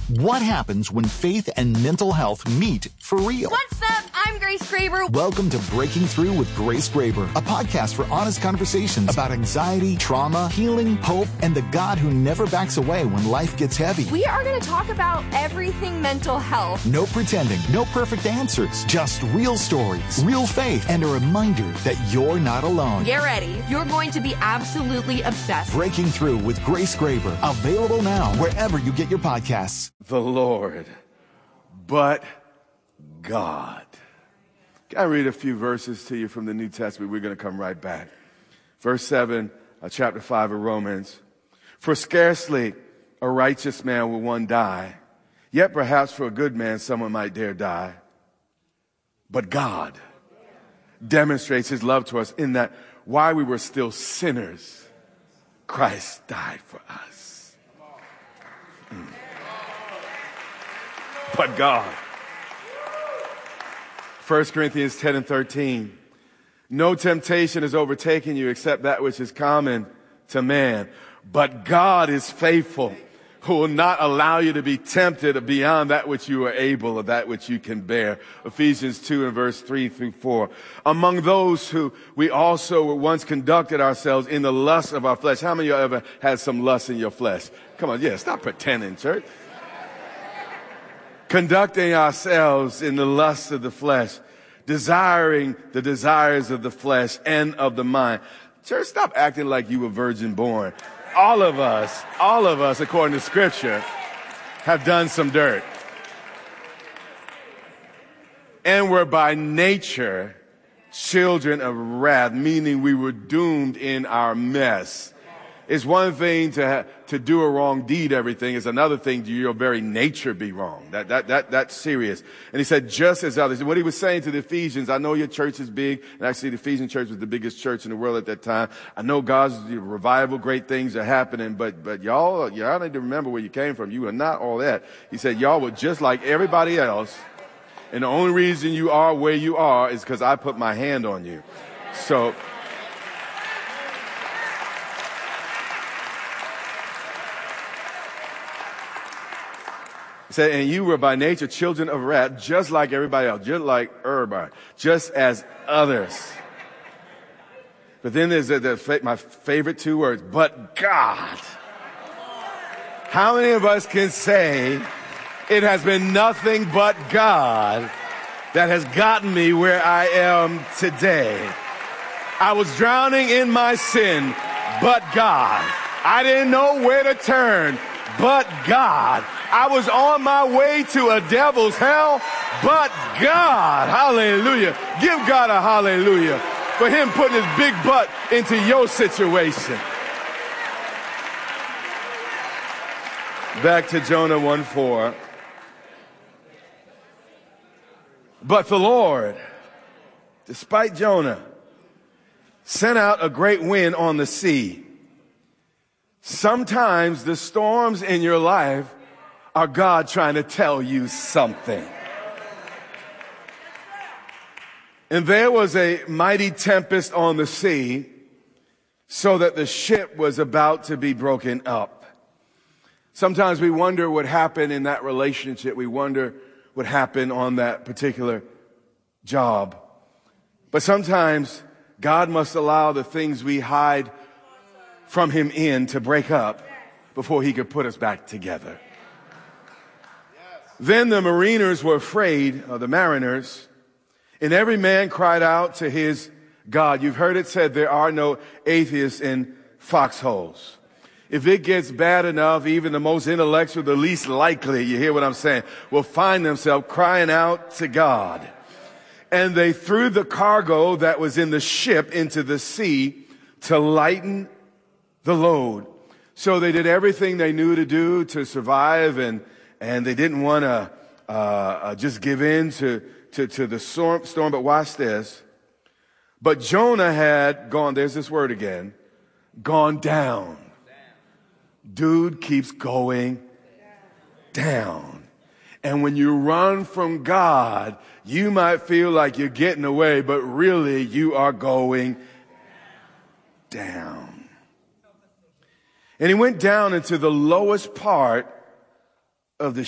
What happens when faith and mental health meet for real? What's up? I'm Grace Graber. Welcome to Breaking Through with Grace Graber, a podcast for honest conversations about anxiety, trauma, healing, hope, and the God who never backs away when life gets heavy. We are going to talk about everything mental health. No pretending, no perfect answers, just real stories, real faith, and a reminder that you're not alone. Get ready. You're going to be absolutely obsessed. Breaking Through with Grace Graber, available now wherever you get your podcasts. The Lord, but God. Can I read a few verses to you from the New Testament? We're going to come right back. Verse 7, chapter 5 of Romans. For scarcely a righteous man will one die, yet perhaps for a good man someone might dare die. But God demonstrates his love to us in that while we were still sinners, Christ died for us. But God. 1 Corinthians 10 and 13. No temptation has overtaken you except that which is common to man. But God is faithful, who will not allow you to be tempted beyond that which you are able or that which you can bear. Ephesians 2 and verse 3 through 4. Among those who we also once conducted ourselves in the lust of our flesh. How many of you ever had some lust in your flesh? Come on, stop pretending, church. Conducting ourselves in the lust of the flesh, desiring the desires of the flesh and of the mind. Church, stop acting like you were virgin born. All of us, according to Scripture, have done some dirt. And we're by nature children of wrath, meaning we were doomed in our mess. It's one thing to do a wrong deed, everything. It's another thing to your very nature be wrong. That's serious. And he said, just as others. What he was saying to the Ephesians, I know your church is big, and actually the Ephesian church was the biggest church in the world at that time. I know God's revival, great things are happening, but y'all need to remember where you came from. You are not all that. He said, y'all were just like everybody else, and the only reason you are where you are is because I put my hand on you. So, said, and you were by nature children of wrath, just like everybody else, just like everybody, just as others. But then there's my favorite two words, but God. How many of us can say it has been nothing but God that has gotten me where I am today? I was drowning in my sin, but God. I didn't know where to turn, but God. I was on my way to a devil's hell, but God. Hallelujah. Give God a hallelujah for him putting his big butt into your situation. Back to Jonah 1:4. But the Lord, despite Jonah, sent out a great wind on the sea. Sometimes the storms in your life are God trying to tell you something. And there was a mighty tempest on the sea, so that the ship was about to be broken up. Sometimes we wonder what happened in that relationship. We wonder what happened on that particular job. But sometimes God must allow the things we hide from him in to break up before he could put us back together. Then the mariners were afraid, or the mariners, and every man cried out to his God. You've heard it said there are no atheists in foxholes. If it gets bad enough, even the most intellectual, the least likely, you hear what I'm saying, will find themselves crying out to God. And they threw the cargo that was in the ship into the sea to lighten the load. So they did everything they knew to do to survive, and they didn't want to just give in to the storm. But watch this. But Jonah had gone, there's this word again, gone down. Dude keeps going down. And when you run from God, you might feel like you're getting away, but really you are going down. And he went down into the lowest part of the